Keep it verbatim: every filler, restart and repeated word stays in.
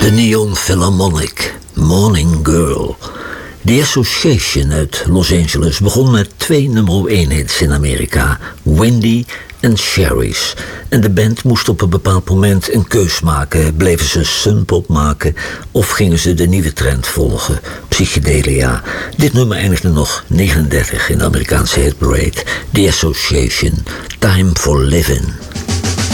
Neon Philharmonic, Morning Girl. The Association uit Los Angeles begon met twee nummer één hits in Amerika, Windy en Cherries. En de band moest op een bepaald moment een keus maken. Bleven ze sunpop maken of gingen ze de nieuwe trend volgen, psychedelia. Dit nummer eindigde nog negenendertig in de Amerikaanse hitparade. The Association, Time for Living.